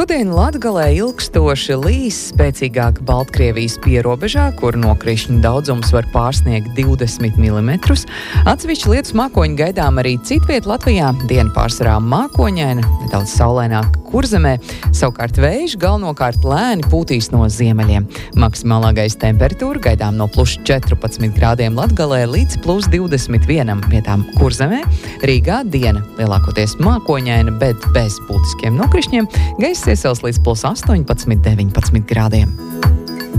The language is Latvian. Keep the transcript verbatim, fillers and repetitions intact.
Šodien Latgalē ilgstoši līs, spēcīgāk Baltkrievijas pierobežā, kur nokrišņu daudzums var pārsniegt divdesmit milimetrus. Atsevišķi lietus mākoņi gaidām arī citviet Latvijā. Diena pārsvarā mākoņaina, nedaudz saulaināk Kurzemē. Savukārt vējš galvenokārt lēni pūtīs no ziemeļiem. Maksimālā gaisa temperatūra gaidām no plus četrpadsmit grādiem Latgalē līdz plus divdesmit vienam vietām Kurzemē. Rīgā diena lielākoties mākoņaina, bet bez būtiskiem nokrišņiem. Gaiss iesils līdz plus astoņpadsmit deviņpadsmit grādiem.